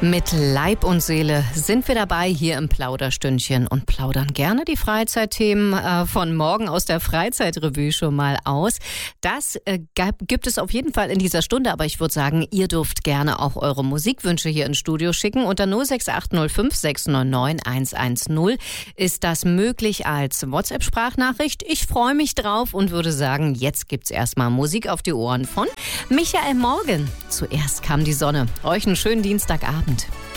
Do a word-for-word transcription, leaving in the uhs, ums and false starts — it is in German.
Mit Leib und Seele sind wir dabei hier im Plauderstündchen und plaudern gerne die Freizeitthemen äh, von morgen aus der Freizeitrevue schon mal aus. Das äh, gibt es auf jeden Fall in dieser Stunde, aber ich würde sagen, ihr dürft gerne auch eure Musikwünsche hier ins Studio schicken. Unter null sechs acht null fünf sechs neun neun eins eins null ist das möglich als WhatsApp-Sprachnachricht. Ich freue mich drauf und würde sagen, jetzt gibt's erstmal Musik auf die Ohren von Michael Morgan. Zuerst kam die Sonne. Euch einen schönen Dienstagabend.